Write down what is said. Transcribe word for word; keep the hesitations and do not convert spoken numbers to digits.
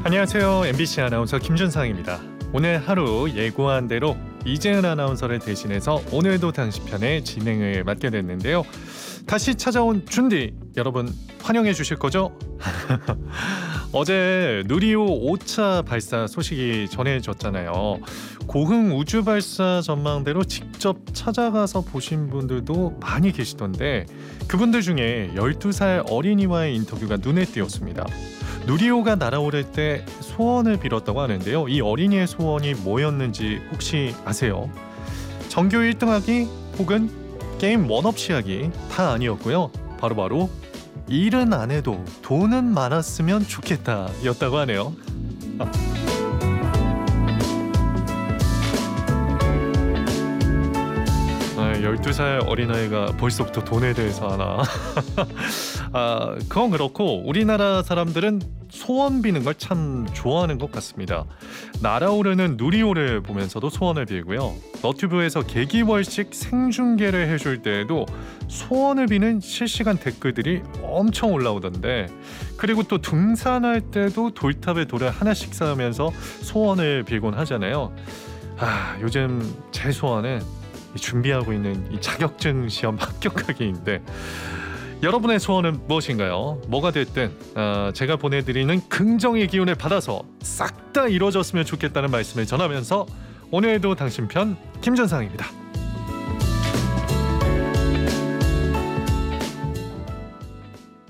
안녕하세요. 엠비씨 아나운서 김준상입니다. 오늘 하루 예고한 대로 이재은 아나운서를 대신해서 오늘도 당신 편의 진행을 맡게 됐는데요. 다시 찾아온 준디 여러분 환영해 주실 거죠? 어제 누리호 오 차 발사 소식이 전해졌잖아요. 고흥 우주 발사 전망대로 직접 찾아가서 보신 분들도 많이 계시던데 그분들 중에 열두 살 어린이와의 인터뷰가 눈에 띄었습니다. 누리호가 날아오를 때 소원을 빌었다고 하는데요. 이 어린이의 소원이 뭐였는지 혹시 아세요? 전교 일 등하기 혹은 게임 원업시 하기 다 아니었고요. 바로바로 일은 안 해도 돈은 많았으면 좋겠다 였다고 하네요. 아, 열두 살 어린아이가 벌써부터 돈에 대해서 하나. 아, 그건 그렇고 우리나라 사람들은 소원 비는 걸 참 좋아하는 것 같습니다. 날아오르는 누리호를 보면서도 소원을 빌고요. 너튜브에서 개기월식 생중계를 해줄 때에도 소원을 비는 실시간 댓글들이 엄청 올라오던데, 그리고 또 등산할 때도 돌탑에 돌을 하나씩 쌓으면서 소원을 빌곤 하잖아요. 아, 요즘 제 소원은 준비하고 있는 이 자격증 시험 합격하기인데 여러분의 소원은 무엇인가요? 뭐가 됐든 어, 제가 보내드리는 긍정의 기운을 받아서 싹 다 이루어졌으면 좋겠다는 말씀을 전하면서 오늘도 당신 편 김준상입니다.